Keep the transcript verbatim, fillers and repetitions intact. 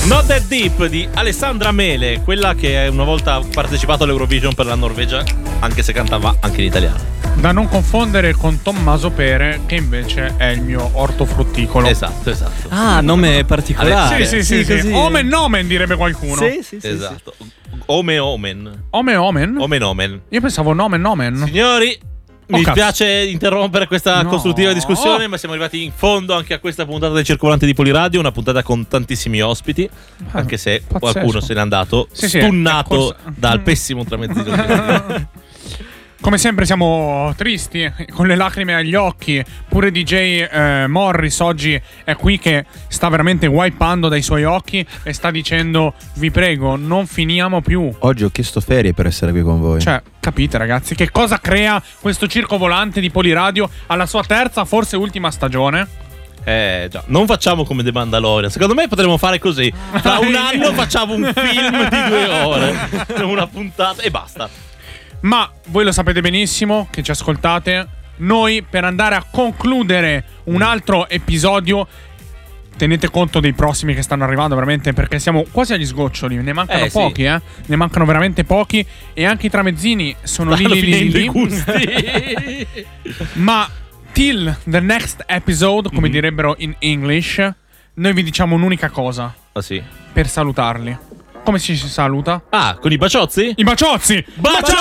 Not That Deep di Alessandra Mele, quella che una volta ha partecipato all'Eurovision per la Norvegia, anche se cantava anche in italiano. Da non confondere con Tommaso Pere, che invece è il mio ortofrutticolo. Esatto, esatto. Ah, nome particolare. Sì, sì, sì, sì, sì. Omen nomen direbbe qualcuno. Sì, sì, sì. Esatto. Ome omen. Omen omen? Omen omen. Io pensavo nomen nomen. Signori, mi cazzo. spiace interrompere questa No. costruttiva discussione, ma siamo arrivati in fondo anche a questa puntata del Circolante di Poliradio, una puntata con tantissimi ospiti, anche se pazzesco. qualcuno se n'è andato Sì, sì, stunnato è corsa- dal pessimo tramezzino. Come sempre siamo tristi, con le lacrime agli occhi. Pure D J eh, Morris oggi è qui che sta veramente wipando dai suoi occhi e sta dicendo: vi prego, non finiamo più. Oggi ho chiesto ferie per essere qui con voi. Cioè, capite ragazzi, che cosa crea questo circo volante di Poliradio alla sua terza, forse ultima stagione? Eh già, non facciamo come The Mandalorian. Secondo me potremmo fare così. Tra un anno facciamo un film di due ore, una puntata e basta. Ma voi lo sapete benissimo che ci ascoltate. Noi, per andare a concludere un altro episodio, tenete conto dei prossimi che stanno arrivando, veramente, perché siamo quasi agli sgoccioli. Ne mancano Eh, sì. pochi, eh. Ne mancano veramente pochi. E anche i tramezzini sono Stanno lì lì lì, finendo lì. i gusti. Ma till the next episode, come direbbero in English, noi vi diciamo un'unica cosa Ah sì. per salutarli. Come ci si saluta? Ah, con i baciozzi? I baciozzi! Baciozzi!